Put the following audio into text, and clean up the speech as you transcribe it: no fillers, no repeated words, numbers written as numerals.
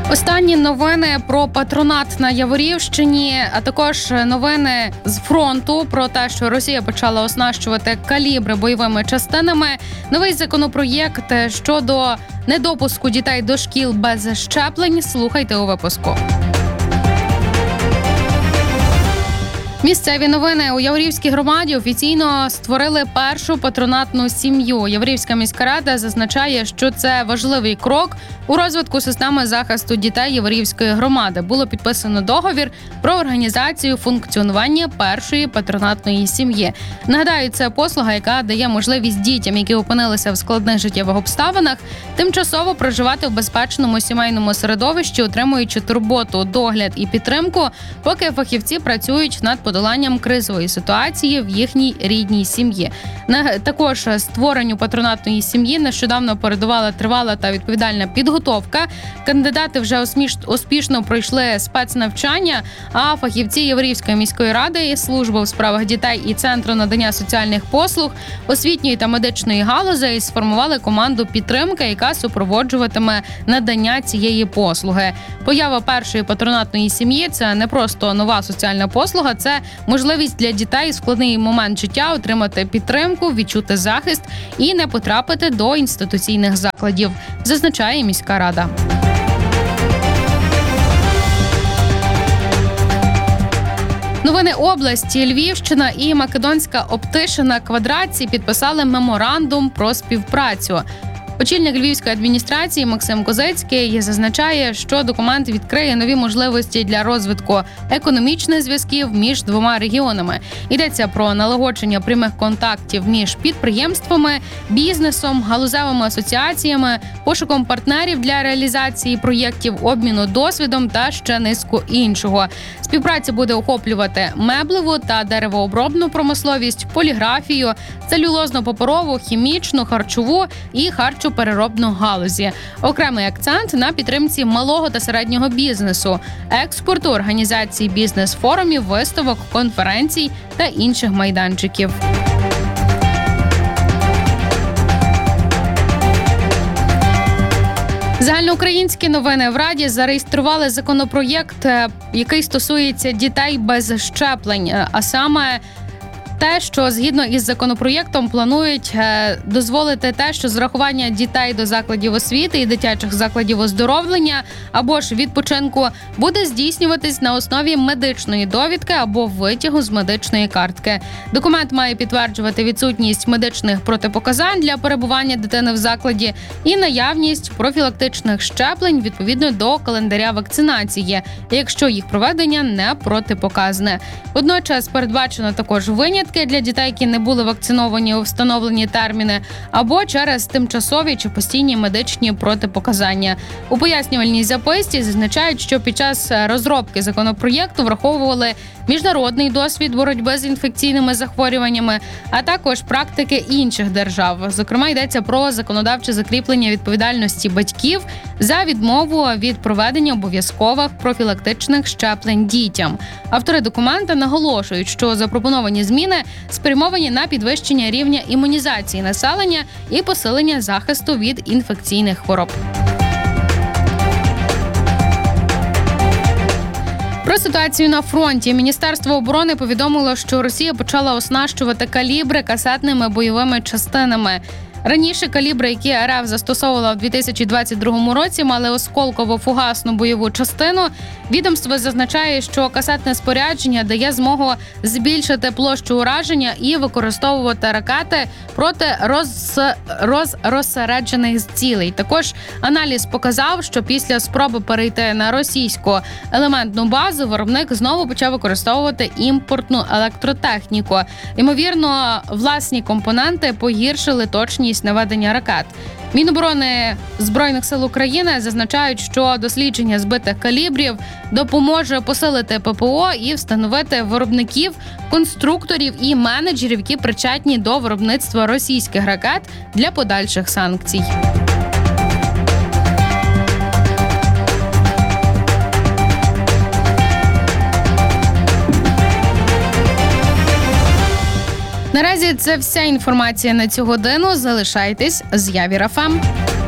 Останні новини про патронат на Яворівщині, а також новини з фронту про те, що Росія почала оснащувати калібри бойовими частинами. Новий законопроєкт щодо недопуску дітей до шкіл без щеплень. Слухайте у випуску. Місцеві новини. У Яворівській громаді офіційно створили першу патронатну сім'ю. Яворівська міська рада зазначає, що це важливий крок у розвитку системи захисту дітей Яворівської громади. Було підписано договір про організацію функціонування першої патронатної сім'ї. Нагадаю, це послуга, яка дає можливість дітям, які опинилися в складних життєвих обставинах, тимчасово проживати в безпечному сімейному середовищі, отримуючи турботу, догляд і підтримку, поки фахівці працюють над подоланням кризової ситуації в їхній рідній сім'ї. Також створенню патронатної сім'ї нещодавно передувала тривала та відповідальна підготовка. Кандидати вже успішно пройшли спецнавчання, а фахівці Яворівської міської ради, служби у справах дітей і Центру надання соціальних послуг, освітньої та медичної галузей сформували команду підтримки, яка супроводжуватиме надання цієї послуги. Поява першої патронатної сім'ї – це не просто нова соціальна послуга, це можливість для дітей в складний момент життя отримати підтримку, відчути захист і не потрапити до інституційних закладів, зазначає міська рада. Новини області. Львівщина і Македонська Оптишина Квадратці підписали меморандум про співпрацю. Очільник Львівської адміністрації Максим Козицький зазначає, що документ відкриє нові можливості для розвитку економічних зв'язків між двома регіонами. Йдеться про налагодження прямих контактів між підприємствами, бізнесом, галузевими асоціаціями, пошуком партнерів для реалізації проєктів, обміну досвідом та ще низку іншого. Співпраця буде охоплювати меблеву та деревообробну промисловість, поліграфію, целюлозно-паперову, хімічну, харчову і харчопереробну галузі. Окремий акцент на підтримці малого та середнього бізнесу, експорту, організації бізнес-форумів, виставок, конференцій та інших майданчиків. Загальноукраїнські новини. В Раді зареєстрували законопроєкт, який стосується дітей без щеплень, а саме те, що згідно із законопроєктом планують дозволити те, що зрахування дітей до закладів освіти і дитячих закладів оздоровлення або ж відпочинку буде здійснюватись на основі медичної довідки або витягу з медичної картки. Документ має підтверджувати відсутність медичних протипоказань для перебування дитини в закладі і наявність профілактичних щеплень відповідно до календаря вакцинації, якщо їх проведення не протипоказане. Водночас передбачено також винятки для дітей, які не були вакциновані у встановлені терміни, або через тимчасові чи постійні медичні протипоказання. У пояснювальній записці зазначають, що під час розробки законопроєкту враховували міжнародний досвід боротьби з інфекційними захворюваннями, а також практики інших держав. Зокрема, йдеться про законодавче закріплення відповідальності батьків за відмову від проведення обов'язкових профілактичних щеплень дітям. Автори документа наголошують, що запропоновані зміни спрямовані на підвищення рівня імунізації населення і посилення захисту від інфекційних хвороб. Про ситуацію на фронті. Міністерство оборони повідомило, що Росія почала оснащувати калібри касетними бойовими частинами. Раніше калібри, які РФ застосовувала в 2022 році, мали осколково-фугасну бойову частину. Відомство зазначає, що касетне спорядження дає змогу збільшити площу ураження і використовувати ракети проти розсереджених цілей. Також аналіз показав, що після спроби перейти на російську елементну базу виробник знову почав використовувати імпортну електротехніку. Ймовірно, власні компоненти погіршили точність наведення ракет. Міноборони Збройних сил України зазначають, що дослідження збитих калібрів допоможе посилити ППО і встановити виробників, конструкторів і менеджерів, які причетні до виробництва російських ракет для подальших санкцій. Наразі це вся інформація на цю годину. Залишайтесь з Явір ФМ.